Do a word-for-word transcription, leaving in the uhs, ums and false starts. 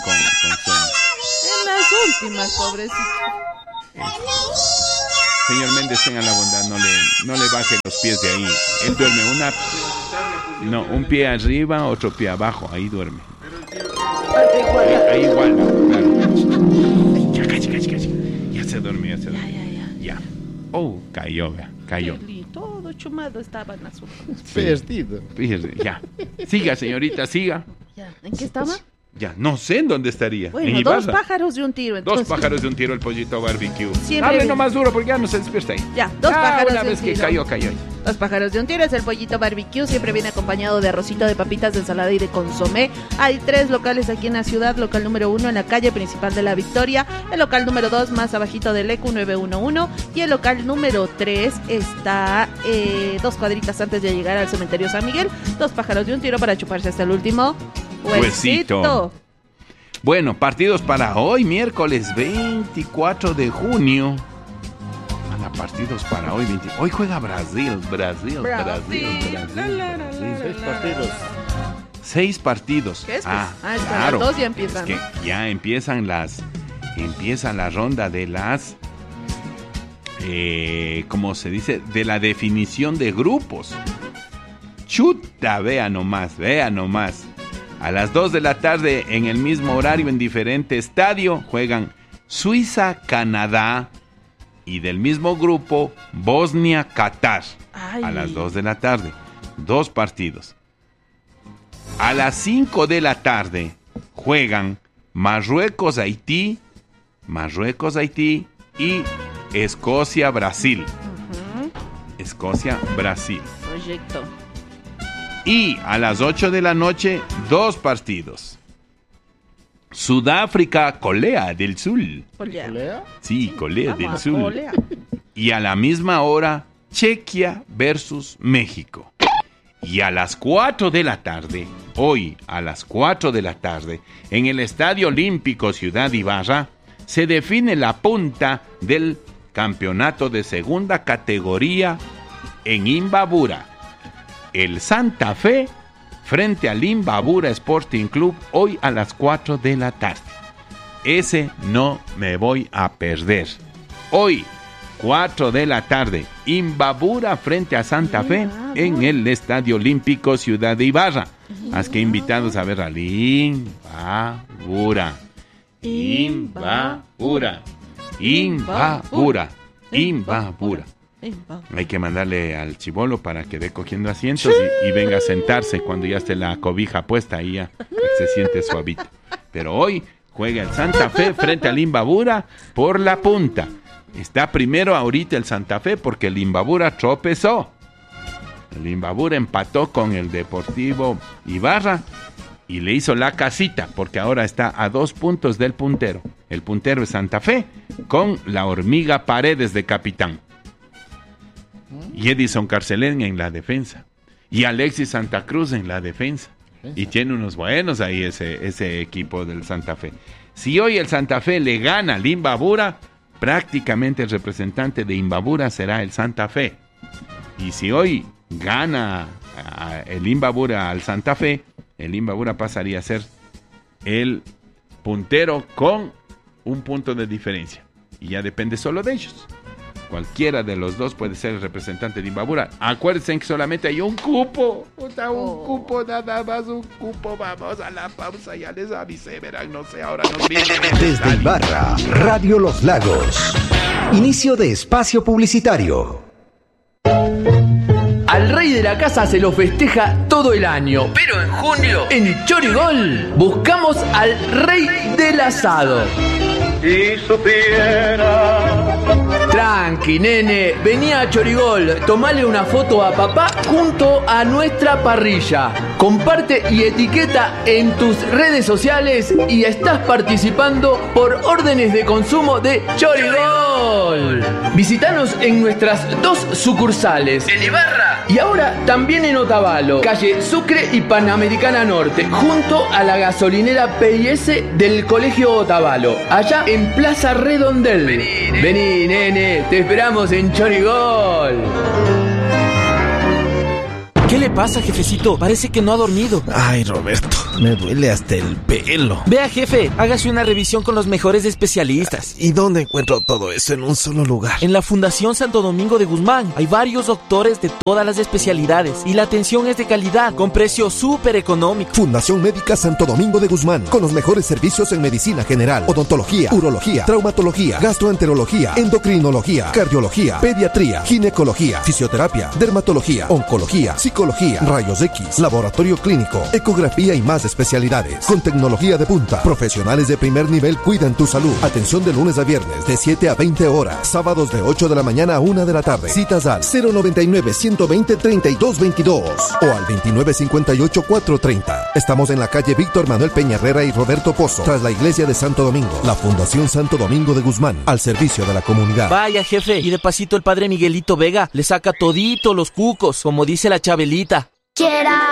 con, con sueño. En las últimas, pobrecito. Señor Méndez, tenga la bondad, no le, no le baje los pies de ahí. Él duerme una... No, un pie arriba, otro pie abajo, ahí duerme. Ahí, ahí igual, claro. Ya, cachi, cachi, cachi. Ya se duerme, ya se duerme. Ya, ya, ya. Ya. Oh, cayó, vea, cayó. Todo chumado estaba en azul. Perdido. Fíjese, ya. Siga, señorita, siga. Ya. ¿En qué estaba? Ya, no sé en dónde estaría. Bueno, en dos Ibarra. pájaros de un tiro. Entonces... Dos pájaros de un tiro, el pollito barbecue. Siempre Hable bien. nomás duro porque ya no se despierta ahí. Ya, dos Ah, pájaros una de vez un que tiro. cayó, cayó. Dos pájaros de un tiro es el pollito barbecue. Siempre viene acompañado de arrocito, de papitas, de ensalada y de consomé. Hay tres locales aquí en la ciudad. Local número uno en la calle principal de La Victoria. El local número dos más abajito del E C U nueve uno uno. Y el local número tres está eh, dos cuadritas antes de llegar al cementerio San Miguel. Dos pájaros de un tiro para chuparse hasta el último huesito. Huesito. Bueno, partidos para hoy, miércoles veinticuatro de junio. Ana, partidos para hoy. veinte... Hoy juega Brasil, Brasil, Brasil, Brasil. Brasil, Brasil. Seis partidos. Seis partidos. ¿Qué es? Pues? Ah, Ah, es que claro. a las dos ya empiezan. Es que ya empiezan las... Empieza la ronda de las... Eh, ¿cómo se dice? De la definición de grupos. Chuta, vea nomás, vea nomás. A las dos de la tarde, en el mismo horario, en diferente estadio, juegan Suiza, Canadá y del mismo grupo, Bosnia, Qatar. Ay. A las dos de la tarde. Dos partidos. A las cinco de la tarde, juegan Marruecos, Haití, Marruecos, Haití y Escocia, Brasil. Ujú. Escocia, Brasil. Proyecto. Y a las ocho de la noche, dos partidos. Sudáfrica, Corea del Sur. Polea. ¿Lea? Sí, Corea Vamos del a Sur. polea. Y a la misma hora, Chequia versus México. Y a las cuatro de la tarde, hoy a las cuatro de la tarde, en el Estadio Olímpico Ciudad Ibarra, se define la punta del campeonato de segunda categoría en Imbabura. El Santa Fe frente al Imbabura Sporting Club hoy a las cuatro de la tarde. Ese no me voy a perder. Hoy, cuatro de la tarde, Imbabura frente a Santa Fe en el Estadio Olímpico Ciudad de Ibarra. Así que invitados a ver al Imbabura. Imbabura. Imbabura. Imbabura. Hay que mandarle al chibolo para que dé cogiendo asientos y, y venga a sentarse cuando ya esté la cobija puesta ahí ya se siente suavito. Pero hoy juega el Santa Fe frente al Imbabura por la punta. Está primero ahorita el Santa Fe porque el Imbabura tropezó. El Imbabura empató con el Deportivo Ibarra y le hizo la casita porque ahora está a dos puntos del puntero. El puntero es Santa Fe con la Hormiga Paredes de capitán. Y Edison Carcelén en la defensa. Y Alexis Santa Cruz en la defensa. Y tiene unos buenos ahí ese, ese equipo del Santa Fe. Si hoy el Santa Fe le gana al Imbabura, prácticamente el representante de Imbabura será el Santa Fe. Y si hoy gana a, el Imbabura al Santa Fe, el Imbabura pasaría a ser el puntero con un punto de diferencia. Y ya depende solo de ellos. Cualquiera de los dos puede ser el representante de Imbabura. Acuérdense que solamente hay un cupo. O sea, un Oh. cupo, nada más un cupo. Vamos a la pausa, ya les avisé, verán, no sé, ahora nos viene. Desde Ibarra, Radio Los Lagos. Inicio de espacio publicitario. Al rey de la casa se lo festeja todo el año, pero en junio, en Chorigol, buscamos al rey del asado. Si supiera. Tranqui, nene, vení a Chorigol, tomale una foto a papá junto a nuestra parrilla. Comparte y etiqueta en tus redes sociales y estás participando por órdenes de consumo de Chorigol. Visítanos en nuestras dos sucursales, en Ibarra y ahora también en Otavalo, calle Sucre y Panamericana Norte, junto a la gasolinera P I S del Colegio Otavalo, allá en Plaza Redondel. Vení, nene. Vení, nene, te esperamos en Chorigol. ¿Qué le pasa, jefecito? Parece que no ha dormido. Ay, Roberto, me duele hasta el pelo. Vea, jefe, hágase una revisión con los mejores especialistas. ¿Y dónde encuentro todo eso en un solo lugar? En la Fundación Santo Domingo de Guzmán. Hay varios doctores de todas las especialidades y la atención es de calidad, con precio súper económico. Fundación Médica Santo Domingo de Guzmán, con los mejores servicios en medicina general, odontología, urología, traumatología, gastroenterología, endocrinología, cardiología, pediatría, ginecología, fisioterapia, dermatología, oncología, psicología, rayos X, laboratorio clínico, ecografía y más especialidades. Con tecnología de punta, profesionales de primer nivel cuidan tu salud. Atención de lunes a viernes de siete a veinte horas, sábados de ocho de la mañana a una de la tarde. Citas al cero noventa y nueve, ciento veinte, treinta y dos veintidós o al veintinueve cincuenta y ocho, cuatrocientos treinta. Estamos en la calle Víctor Manuel Peña Herrera y Roberto Pozo, tras la iglesia de Santo Domingo. La Fundación Santo Domingo de Guzmán, al servicio de la comunidad. Vaya, jefe, y de pasito el padre Miguelito Vega le saca todito los cucos, como dice la Chabelita. Quiera